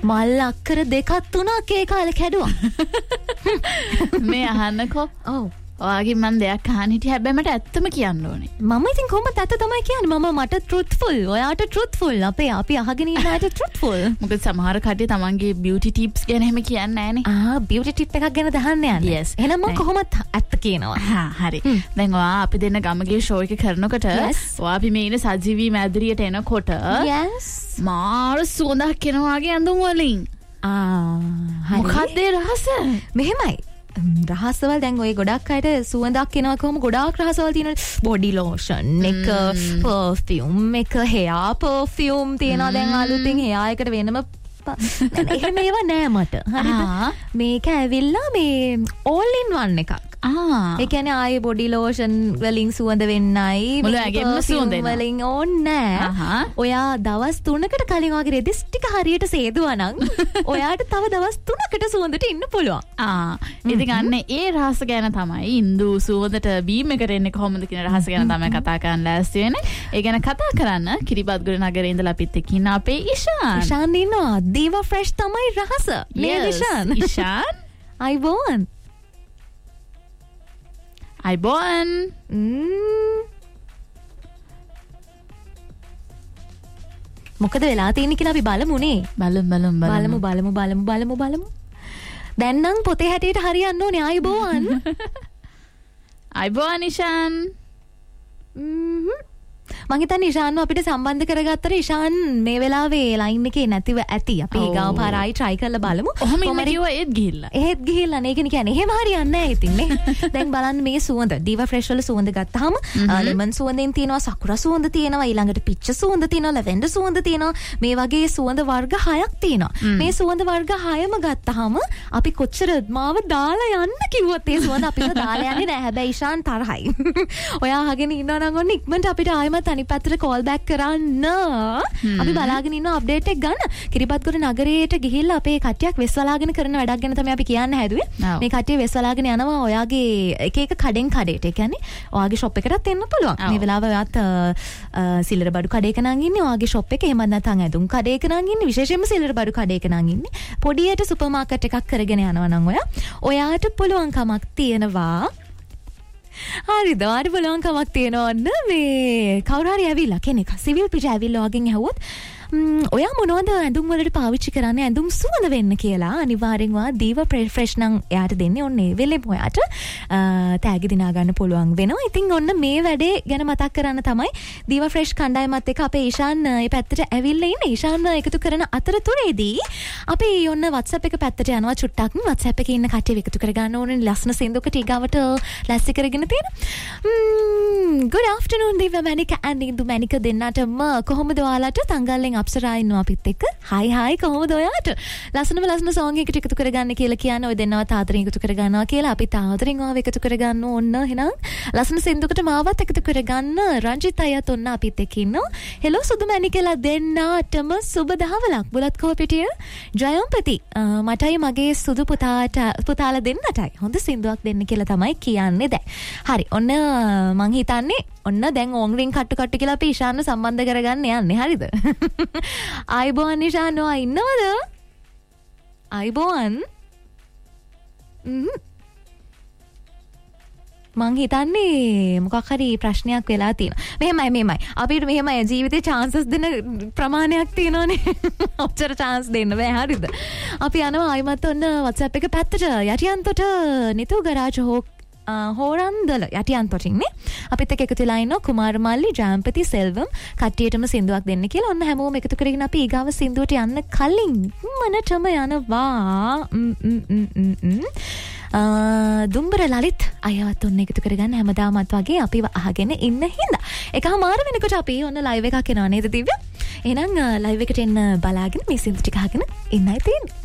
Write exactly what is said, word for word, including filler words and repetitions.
මල් අක්කර දෙකක් තුනක් ඒ කාලේ කැඩුවා. මේ අහන්නකෝ. ඔව්. ඔයාගේ මන් දෙයක් අහන්න හිටිය හැබැයි මට ඇත්තම කියන්න ඕනේ. මම ඉතින් කොහොමද ඇත්ත තමයි කියන්නේ. මම මට truthful. ඔයාට truthful. අපේ අපි අහගෙන ඉන්න අයට truthful. මොකද සමහර කට්ටිය තමන්ගේ beauty tips ගැන එහෙම කියන්නේ නැහනේ. ආ beauty tip එකක් ගැන දහන්න යන්නේ. Yes. එහෙනම් මම කොහොමද ඇත්ත කියනවා. හා හරි. දැන් ඔයා අපි දෙන්න ගමගේ show එක කරනකොට ඔයා අපි මේ ඉන්න සජීවී මැදිරියට එනකොට yes මාර සුවඳක් එනවා වගේ ඇඳුම් වලින්. ආ හරි. මොකක්ද ඒ රහස? මෙහෙමයි. රහසවල් දැන් ඔය ගොඩක් අයට සුවඳක් එනවා කොහොම ගොඩාක් රහසවල් තියෙනවා බොඩි ලෝෂන් එක පර්ෆියුම් එක හෙයා පර්ෆියුම් තියෙනවා දැන් අලුතින් හෙයා එකට වෙනම එහෙම ඒවා නෑ මට හරිද මේක ඇවිල්ලා මේ all in one එකක් ආ ඒ කියන්නේ ආයේ බොඩි ලෝෂන් වලින් සුවඳ වෙන්නයි මුළු ඇගෙම සුවඳ එනවා වලින් ඕනේ නෑ ඔයා දවස් තුනකට කලින් වගේ රෙදිස් ටික හරියට සේදුවා නම් ඔයාට තව දවස් තුනකට සුවඳට ඉන්න පුළුවන් ආ ඉතින් අන්න ඒ රහස ගැන තමයි ඉන්දු සුවඳට බීම් එකට එන්නේ කොහොමද කියන රහස ගැන තමයි කතා කරන්න ලෑස්ති වෙන්නේ ඒ ගැන කතා කරන්න කිරිබත්ගොඩ නගරේ ඉඳලා අපිත් එක්ක ඉන්න අපේ ඉෂාන් ඉෂාන් ඉන්නවා දීවා ෆ්‍රෙෂ් තමයි රහස මේ ඉෂාන් ඉෂාන් අයිබෝන් අයිබෝන් මොකද වෙලා තියෙන්නේ කියලා අපි බලමුනේ බලමු බලමු බලමු බලමු බලමු බලමු බලමු දැන් නම් පොතේ හැටියට හරියන්න ඕනේ අයිබෝන් අයිබෝන් ඉෂාන් මං හිතන්නේ ඉෂාන්ව අපිට සම්බන්ධ කරගත්තට ඉෂාන් මේ වෙලාවේ ලයින් එකේ නැතිව ඇති. අපි ඊගාව පාර ආයි try කරලා බලමු. ඔහොම ඉන්න කිව්වා ඒත් ගිහිල්ලා. ඒත් ගිහිල්ලා නේ කියන්නේ. එහෙම හරියන්නේ නැහැ ඉතින් නේ. දැන් බලන්න මේ සුවඳ. Diva Fresh වල සුවඳ ගත්තාම lemon සුවඳෙන් තියෙනවා, sakura සුවඳ තියෙනවා, ඊළඟට peach සුවඳ තියෙනවා, lavender සුවඳ තියෙනවා. මේ වගේ සුවඳ වර්ග හයක් තියෙනවා. මේ සුවඳ වර්ග හයම ගත්තාම අපි කොච්චර මාව දාලා යන්න කිව්වොත් ඒ සුවඳ අපිව දාලා යන්නේ නැහැ. හැබැයි ඉෂාන් තරහයි. ඔයා අහගෙන ඉන්නවා නම් ඔන්න ඉක්මනට අපිට ආයෙමත් අනිත් පැත්තට කෝල් බෑක් කරන්න. අපි බලාගෙන ඉන්න අප්ඩේට් එක ගන්න. කිරිබත්ගොඩ නගරයට ගිහිල්ලා අපේ කට්ටියක් වෙස්වලාගෙන කරන වැඩක් ගැන තමයි අපි කියන්න හැදුවේ. මේ කට්ටිය වෙස්වලාගෙන යනවා ඔයාගේ එක එක කඩෙන් කඩේට. ඒ කියන්නේ ඔයාගේ ෂොප් එකටත් එන්න පුළුවන්. මේ වෙලාව ඔයාත් සිල්ලර බඩු කඩේක නම් ඉන්නේ. ඔයාගේ ෂොප් එක එහෙම නැත්නම් ඇඳුම් කඩේක නම් ඉන්නේ. විශේෂයෙන්ම සිල්ලර බඩු කඩේක නම් ඉන්නේ. පොඩියට සුපර් මාකට් එකක් කරගෙන යනවා නම් ඔයා ඔයාට පුළුවන් කමක් තියෙනවා. හරිද ඔයාට පුළුවන් කමක් තියෙනවා මේ කවුරු හරි ඇවිල්ලා කෙනෙක් සිවිල් පිට ඇවිල්ලා වගේ ඇහුවොත් ඔයා මොනවද ඇඳුම් වලට පාවිච්චි කරන්නේ ඇඳුම් සුවඳ වෙන්න කියලා අනිවාර්යෙන්ම Diva Fresh නම් එයාට දෙන්නේ ඔන්න ඒ වෙලෙම ඔයාට තෑගි දිනා ගන්න පුළුවන් වෙනවා. ඉතින් ඔන්න මේ වැඩේ ගැන මතක් කරන්න තමයි Diva Fresh කණ්ඩායමත් එක්ක අපේ ඉෂාන් මේ පැත්තට ඇවිල්ලා ඉන්නේ. ඉෂාන් එකතු කරන අතරතුරේදී අපි ඔන්න WhatsApp එක පැත්තට යනවා චුට්ටක්. WhatsApp එකේ ඉන්න කට්ටිය එකතු කර ගන්න ඕනේ ලස්සන සින්දුවකට ඊගාවට ලැස්ති කරගෙන තියෙන. good afternoon Diva Manika and Indu Manika දෙන්නටම කොහොමද ඔයාලට තංගල්ලෙන් අප්සරා ඉන්නවා අපිත් එක්ක. හයි හයි කොහොමද ඔයාට? ලස්සනම ලස්සන සෝංග එකකට එකතු කරගන්න කියලා කියන්නේ ඔය දෙන්නව තාතරින් එකතු කරගන්නවා කියලා අපි තාතරින් ආව එකතු කරගන්න ඕන එහෙනම් ලස්සන සින්දුකට මාවත් එකතු කරගන්න රංජිත් අයත් ඔන්න අපිත් එක්ක ඉන්නවා. හෙලෝ සුදු මැණිකලා දෙන්නටම සුබ දහවලක්. බුලත් කෝපිටිය ජයම්පති මටයි මගේ සුදු පුතාට පුතාලා දෙන්නටයි හොඳ සින්දුවක් දෙන්න කියලා තමයි කියන්නේ දැන්. හරි ඔන්න මං හිතන්නේ ඔන්න දැන් ඕන්රින් කට්ටු කට්ටු කියලා අපි ඉෂාන්ව සම්බන්ධ කරගන්න යන්නේ හරිද? අයිබෝන් ඉෂාන් ඔයා ඉන්නවද? අයිබෝන් මං හිතන්නේ මොකක් හරි ප්‍රශ්නයක් වෙලා තියෙනවා. මෙහෙමයි මෙහෙමයි. අපිට මෙහෙමයි ජීවිතේ chances දෙන ප්‍රමාණයක් තියෙනවානේ. ඔච්චර chance දෙන්න බෑ හරිද? අපි යනවා ආයිමත් ඔන්න WhatsApp එක පැත්තට යටියන්තොට නිතු ගරාජ හෝ හෝරන්දල යටියන්තොට ඉන්නේ. අපිත් එක්ක එකතු වෙලා ඉන්නවා කුමාර මල්ලි ජයම්පති සෙල්වම් කට්ටියටම සින්දුවක් දෙන්න කියලා. ඔන්න හැමෝම එකතු කරගෙන අපි ඊගාව සින්දුවට යන්න කලින් මනටම යනවා. දුම්බර ලලිත් අයවත් ඔන්න එකතු කරගන්න හැමදාමත් වගේ අපිව අහගෙන ඉන්න හින්දා. එකමාර වෙනකොට අපි ඔන්න ලයිව් එකක් එනවා නේද දිව්‍ය? එහෙනම් ලයිව් එකට එන්න බලාගෙන මේ සින්දු ටික අහගෙන ඉන්නයි තියෙන්නේ.